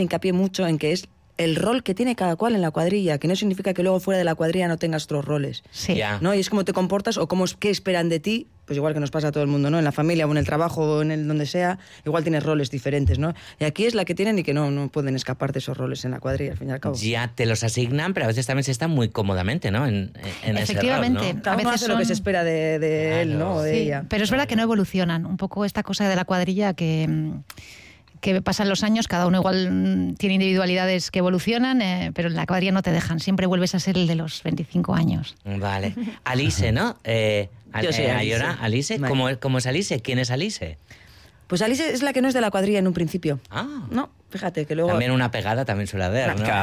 hace hincapié mucho en que es el rol que tiene cada cual en la cuadrilla, que no significa que luego fuera de la cuadrilla no tengas otros roles. Sí. ¿No? Y es cómo te comportas o qué esperan de ti, pues igual que nos pasa a todo el mundo, ¿no? En la familia o en el trabajo o en el donde sea, igual tienes roles diferentes, ¿no? Y aquí es la que tienen y que no pueden escapar de esos roles en la cuadrilla, al fin y al cabo. Ya te los asignan, pero a veces también se está muy cómodamente, ¿no? En Efectivamente. ese rol, ¿no? Cada uno hace lo que se espera de él, ¿no? O de ella. Pero es verdad que no evolucionan. Un poco esta cosa de la cuadrilla que pasan los años, cada uno igual tiene individualidades que evolucionan, pero en la cuadrilla no te dejan. Siempre vuelves a ser el de los 25 años. Vale. Alice, ¿no? Yo soy Alice. Alice. Vale. ¿Cómo es Alice? ¿Quién es Alice? Pues Alice es la que no es de la cuadrilla en un principio. Ah. No, fíjate que luego... También una pegada también suele haber, ¿no?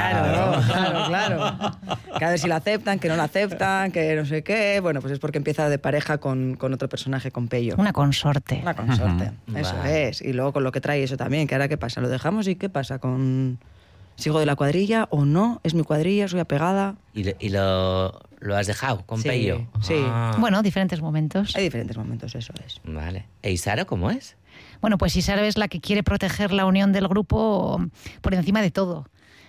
Claro. Que a ver si la aceptan, que no la aceptan, que no sé qué. Bueno, pues es porque empieza de pareja con otro personaje, con Pello. Una consorte. Una consorte, eso Vale. es. Y luego con lo que trae eso también, que ahora qué pasa, ¿lo dejamos y qué pasa con... ¿Sigo de la cuadrilla o no? ¿Es mi cuadrilla? ¿Soy apegada? ¿Y lo has dejado con Sí, Pello? sí. Ah. Bueno, diferentes momentos. Hay diferentes momentos, eso es. Vale. ¿E Isaro cómo es? Bueno, pues Isaro es la que quiere proteger la unión del grupo por encima de todo.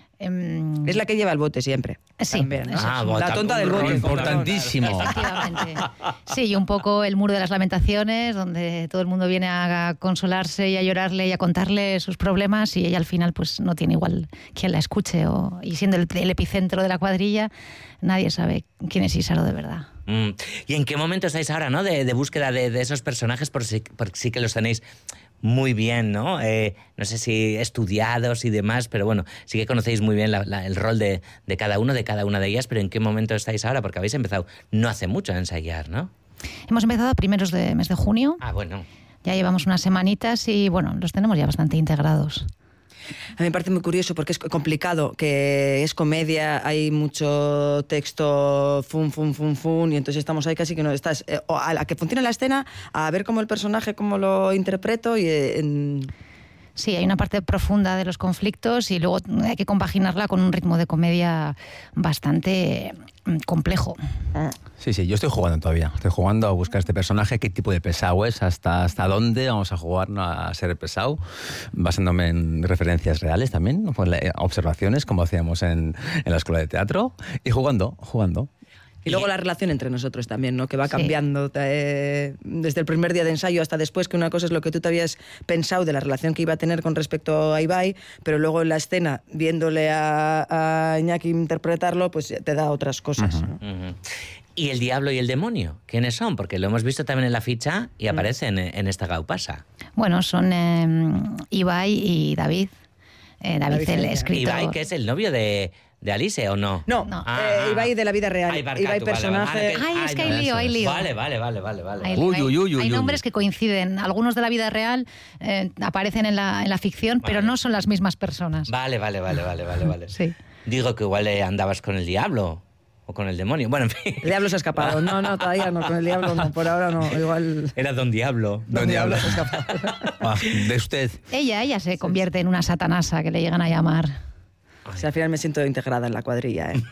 Es la que lleva el bote siempre. Sí, También, ¿no? eso Ah, es. bota, La tonta del un rol bote. Importantísimo. Efectivamente. Sí, y un poco el muro de las lamentaciones, donde todo el mundo viene a consolarse y a llorarle y a contarle sus problemas, y ella al final pues no tiene igual quien la escuche, y siendo el epicentro de la cuadrilla, nadie sabe quién es Isaro de verdad. ¿Y en qué momento estáis ahora, no? De búsqueda de esos personajes, porque sí que los tenéis muy bien, ¿no? No sé si estudiados y demás, pero bueno, sí que conocéis muy bien el rol de cada uno, de cada una de ellas, pero ¿en qué momento estáis ahora? Porque habéis empezado no hace mucho a ensayar, ¿no? Hemos empezado a primeros de mes de junio. Ah, bueno. Ya llevamos unas semanitas y bueno, los tenemos ya bastante integrados. A mí me parece muy curioso porque es complicado, que es comedia, hay mucho texto, fun, y entonces estamos ahí casi que no estás a la que funcione la escena, a ver cómo el personaje, cómo lo interpreto y... Sí, hay una parte profunda de los conflictos y luego hay que compaginarla con un ritmo de comedia bastante complejo. Sí, yo estoy jugando todavía. Estoy jugando a buscar este personaje, qué tipo de pesado es, hasta dónde vamos a jugar a ser pesado, basándome en referencias reales también, pues, observaciones, como hacíamos en la escuela de teatro, y jugando. Y luego la relación entre nosotros también, ¿no? Que va cambiando desde el primer día de ensayo hasta después, que una cosa es lo que tú te habías pensado de la relación que iba a tener con respecto a Ibai, pero luego en la escena, viéndole a Iñaki interpretarlo, pues te da otras cosas, ¿no? Uh-huh. ¿Y el diablo y el demonio? ¿Quiénes son? Porque lo hemos visto también en la ficha y aparecen en esta gaupasa. Bueno, son Ibai y David. David, el escritor. Ibai, que es el novio de Alice, ¿o no? No, Ibai de la vida real. Ibai personaje... Ay, es que hay lío. Vale. Hay nombres que coinciden. Algunos de la vida real aparecen en la ficción, pero no son las mismas personas. Vale. Sí. Digo que igual andabas con el diablo o con el demonio. Bueno, en fin. El diablo se ha escapado. No, todavía no. Con el diablo no. Por ahora no. Igual... Era Don Diablo. Don Diablo. se ha escapado. De usted. Ella se convierte en una satanasa que le llegan a llamar. O sea, al final me siento integrada en la cuadrilla, ¿eh?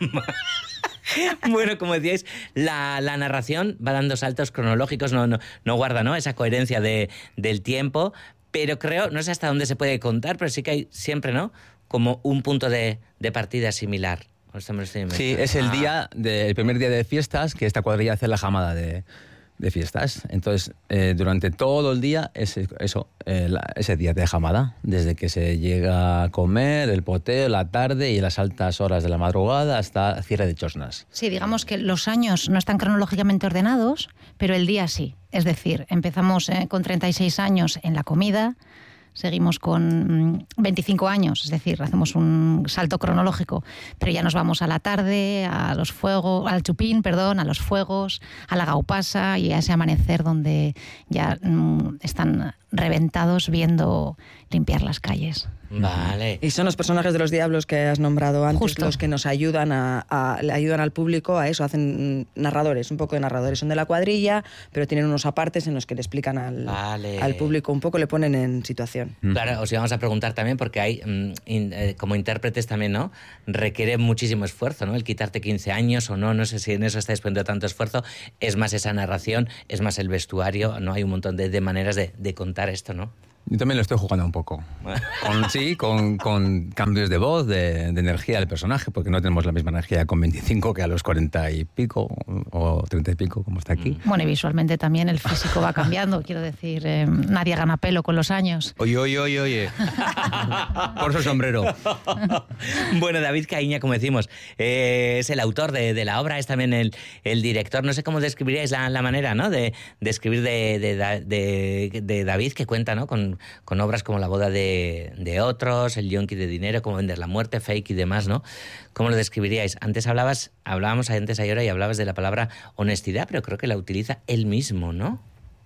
Bueno, como decíais, la narración va dando saltos cronológicos, no guarda, ¿no?, esa coherencia del tiempo, pero creo, no sé hasta dónde se puede contar, pero sí que hay siempre, ¿no?, como un punto de partida similar. Sí, es el primer día de fiestas, que esta cuadrilla hace la jamada de fiestas. Entonces, durante todo el día es ese día de jamada, desde que se llega a comer, el poteo, la tarde y las altas horas de la madrugada hasta cierre de chosnas. Sí, digamos que los años no están cronológicamente ordenados, pero el día sí. Es decir, empezamos con 36 años en la comida, seguimos con 25 años, es decir, hacemos un salto cronológico, pero ya nos vamos a la tarde, a los fuegos, al chupín, a los fuegos, a la gaupasa y a ese amanecer donde ya están reventados viendo limpiar las calles. Vale. Y son los personajes de los diablos que has nombrado antes. Justo. Los que nos ayudan le ayudan al público a eso, hacen narradores, un poco de narradores. Son de la cuadrilla, pero tienen unos apartes en los que le explican al público un poco, le ponen en situación. Claro, os íbamos a preguntar también, porque hay, como intérpretes también, ¿no?, requiere muchísimo esfuerzo, ¿no?, el quitarte 15 años o no sé si en eso estáis poniendo tanto esfuerzo, es más esa narración, es más el vestuario, ¿no?, hay un montón de maneras de contar esto, ¿no? Yo también lo estoy jugando un poco. Con cambios de voz, de energía del personaje, porque no tenemos la misma energía con 25 que a los 40 y pico o 30 y pico, como está aquí. Bueno, y visualmente también el físico va cambiando. Quiero decir, nadie gana pelo con los años. Oye. Por su sombrero. Bueno, David Caíña, como decimos, es el autor de la obra, es también el director. No sé cómo describiríais la manera, ¿no?, de escribir de David, que cuenta, ¿no?, con obras como La boda de otros, El yonki de dinero, Cómo vender la muerte, Fake y demás, ¿no? ¿Cómo lo describiríais? Antes hablábamos antes ayer y hablabas de la palabra honestidad, pero creo que la utiliza él mismo, ¿no?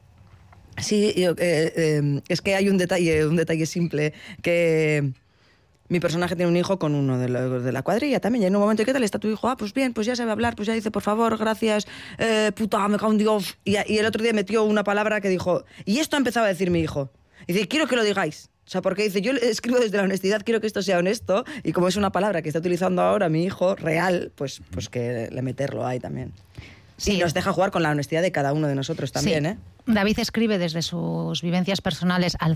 Sí, es que hay un detalle simple, que mi personaje tiene un hijo con uno de la cuadrilla también, y en un momento, ¿qué tal está tu hijo? Ah, pues bien, pues ya sabe hablar, pues ya dice, por favor, gracias, puta, me cago en Dios. Y el otro día metió una palabra que dijo, y esto empezaba a decir mi hijo. Y dice, quiero que lo digáis. O sea, porque dice, yo escribo desde la honestidad, quiero que esto sea honesto, y como es una palabra que está utilizando ahora mi hijo, real, pues que le meterlo ahí también. Sí. Y nos deja jugar con la honestidad de cada uno de nosotros también, sí. David escribe desde sus vivencias personales al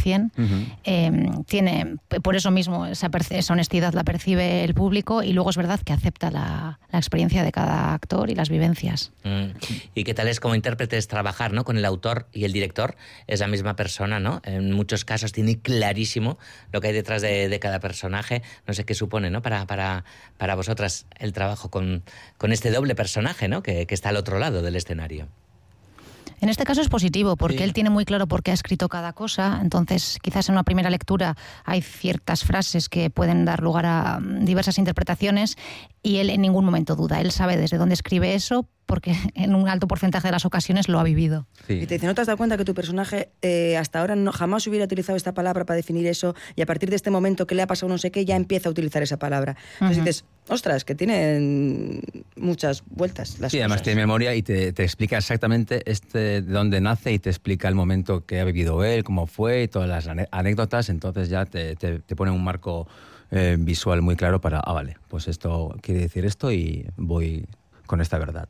100%. Tiene, por eso mismo, esa honestidad la percibe el público, y luego es verdad que acepta la experiencia de cada actor y las vivencias. ¿Y qué tal es como intérpretes trabajar, ¿no?, con el autor y el director? Es la misma persona, ¿no? En muchos casos tiene clarísimo lo que hay detrás de cada personaje. No sé qué supone, ¿no?, para vosotras el trabajo con este doble personaje, ¿no?, que está al otro lado del escenario. En este caso es positivo, porque él tiene muy claro por qué ha escrito cada cosa. Entonces, quizás en una primera lectura hay ciertas frases que pueden dar lugar a diversas interpretaciones, y él en ningún momento duda. Él sabe desde dónde escribe eso, porque en un alto porcentaje de las ocasiones lo ha vivido. Sí. Y te dice, ¿no te has dado cuenta que tu personaje hasta ahora jamás hubiera utilizado esta palabra para definir eso, y a partir de este momento que le ha pasado no sé qué, ya empieza a utilizar esa palabra? Entonces dices, ostras, que tienen muchas vueltas las cosas. Además tiene memoria y te explica exactamente de dónde nace, y te explica el momento que ha vivido él, cómo fue, y todas las anécdotas. Entonces ya te pone un marco visual muy claro para, vale, pues esto quiere decir esto y voy con esta verdad.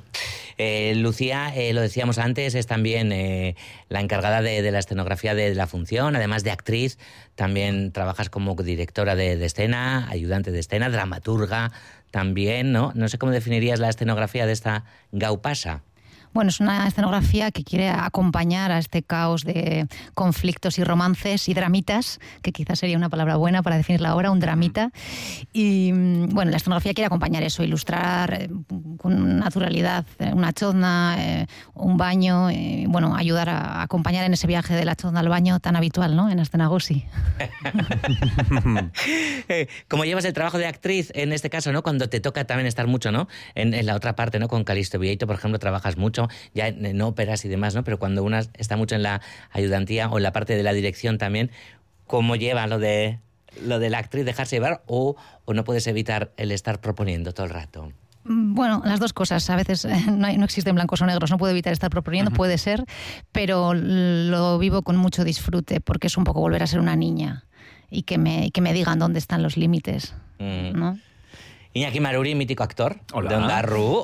Lucía, lo decíamos antes, es también la encargada de la escenografía de la función, además de actriz. También trabajas como directora de escena, ayudante de escena, dramaturga también, ¿no? No sé cómo definirías la escenografía de esta Gaupasa. Bueno, es una escenografía que quiere acompañar a este caos de conflictos y romances y dramitas, que quizás sería una palabra buena para definirla ahora, un dramita. Y bueno, la escenografía quiere acompañar eso, ilustrar con naturalidad una chozna, un baño, bueno, ayudar a acompañar en ese viaje de la chozna al baño tan habitual, ¿no?, en Astenagosi. ¿Cómo llevas el trabajo de actriz en este caso, ¿no?, cuando te toca también estar mucho, ¿no?, en la otra parte, ¿no?, con Calixto Vieito, por ejemplo, trabajas mucho ya en óperas y demás, ¿no? Pero cuando una está mucho en la ayudantía o en la parte de la dirección también, ¿cómo lleva lo de la actriz, dejarse llevar, o no puedes evitar el estar proponiendo todo el rato? Bueno, las dos cosas. A veces no existen blancos o negros, no puedo evitar estar proponiendo, puede ser, pero lo vivo con mucho disfrute, porque es un poco volver a ser una niña y que me digan dónde están los límites, ¿no? Iñaki Maruri, mítico actor. Hola. De Ondarru.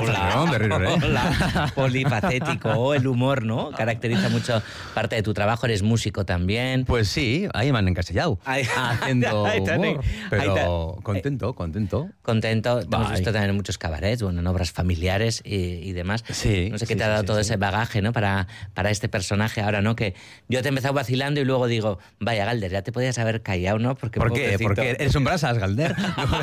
Hola. Polifacético, el humor, ¿no? Caracteriza mucho parte de tu trabajo. Eres músico también. Pues sí, ahí me han encasillado. Haciendo humor. Pero contento. Contento. Hemos visto también en muchos cabarets, bueno, en obras familiares y demás. Sí. No sé qué te ha dado todo ese bagaje, ¿no? Para este personaje ahora, ¿no? Que yo te he empezado vacilando y luego digo, vaya, Galder, ya te podías haber callado, ¿no? ¿Por qué? Porque eres un brasas, Galder.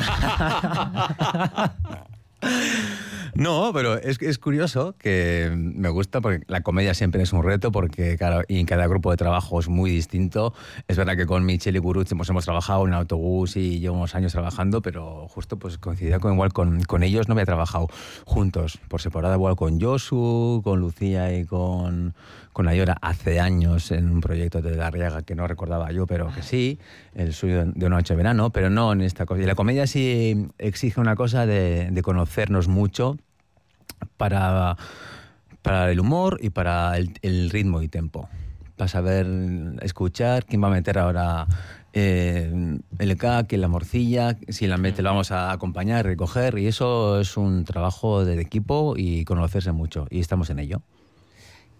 No, pero es curioso, que me gusta, porque la comedia siempre es un reto, porque y en cada grupo de trabajo es muy distinto. Es verdad que con Michel y Gurutz hemos trabajado en autobús y llevamos años trabajando, pero justo pues coincidía con ellos, no había trabajado juntos, por separado, igual con Josu, con Lucía y con Ayora hace años en un proyecto de Darriaga que no recordaba yo, pero que sí, el suyo de una noche de verano, pero no en esta cosa. Y la comedia sí exige una cosa de conocernos mucho para el humor y para el ritmo y tempo. Para saber escuchar quién va a meter ahora el K, quién la morcilla, si la mete, la vamos a acompañar, recoger, y eso es un trabajo de equipo y conocerse mucho, y estamos en ello.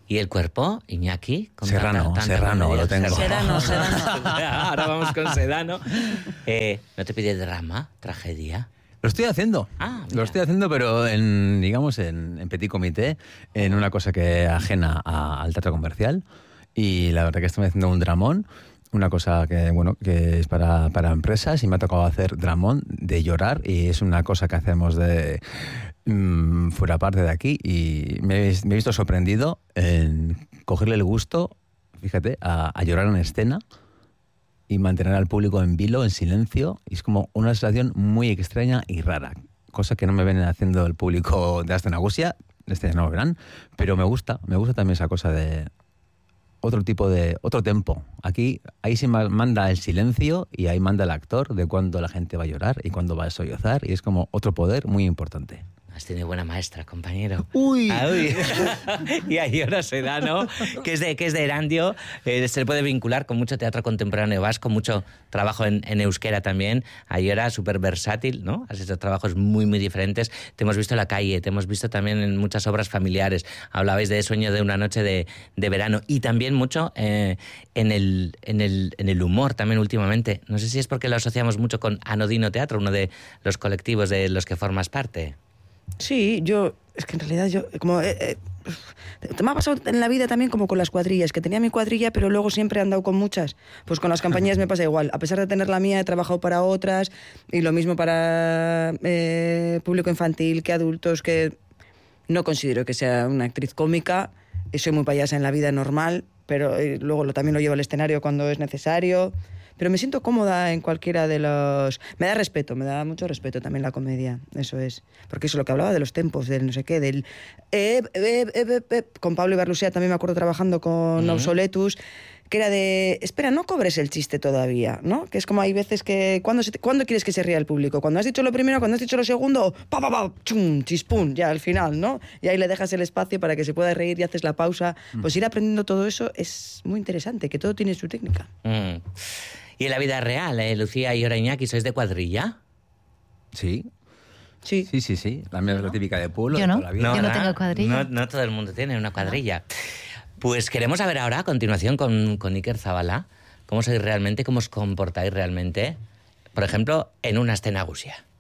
¿Y el cuerpo, Iñaki? Con Serrano, tanta Serrano, comedia. lo tengo. Sedano. Ahora vamos con Sedano. ¿No te pide drama, tragedia? Lo estoy haciendo. Ah, mira. Lo estoy haciendo, pero en petit comité, en una cosa que ajena al teatro comercial. Y la verdad que estoy haciendo un dramón, una cosa que es para empresas, y me ha tocado hacer dramón de llorar, y es una cosa que hacemos de fuera parte de aquí, y me he visto sorprendido en cogerle el gusto, fíjate, a llorar en escena y mantener al público en vilo, en silencio, y es como una sensación muy extraña y rara, cosa que no me ven haciendo el público de Astenagusia, ya no lo verán, pero me gusta también esa cosa de otro tempo. Ahí sí manda el silencio, y ahí manda el actor de cuándo la gente va a llorar y cuándo va a sollozar, y es como otro poder muy importante. Has tenido buena maestra, compañero. ¡Uy! Ah, uy. Y Aiora Sedano, que es de Erandio, se le puede vincular con mucho teatro contemporáneo vasco, mucho trabajo en euskera también. Aiora, súper versátil, ¿no? Has hecho trabajos muy, muy diferentes. Te hemos visto en la calle, te hemos visto también en muchas obras familiares. Hablabais de Sueño de una noche de verano, y también mucho en el humor también últimamente. No sé si es porque lo asociamos mucho con Anodino Teatro, uno de los colectivos de los que formas parte. Sí, es que en realidad me ha pasado en la vida también como con las cuadrillas, que tenía mi cuadrilla, pero luego siempre he andado con muchas. Pues con las compañías me pasa igual. A pesar de tener la mía, he trabajado para otras, y lo mismo para público infantil, que adultos, que no considero que sea una actriz cómica. Soy muy payasa en la vida normal, pero luego también lo llevo al escenario cuando es necesario. Pero me siento cómoda en cualquiera de los... Me da mucho respeto también la comedia, eso es. Porque eso es lo que hablaba de los tempos, del no sé qué, del... Con Pablo Ibarlucea también me acuerdo trabajando con Obsoletus, que era de, espera, no cobres el chiste todavía, ¿no? Que es como hay veces que... ¿Cuándo quieres que se ría el público? ¿Cuando has dicho lo primero, cuando has dicho lo segundo? ¡Pa! ¡Chum! ¡Chispún! Ya al final, ¿no? Y ahí le dejas el espacio para que se pueda reír y haces la pausa. Pues ir aprendiendo todo eso es muy interesante, que todo tiene su técnica. Y en la vida real, Lucía, Aiora, Iñaki, ¿sois de cuadrilla? Sí. Sí. La mía es la típica de pueblo. Yo no. De toda la vida. Yo no tengo cuadrilla. No todo el mundo tiene una cuadrilla. Pues queremos saber ahora, a continuación, con Iker Zabala, cómo sois realmente, cómo os comportáis realmente, por ejemplo, en una Astenagusia.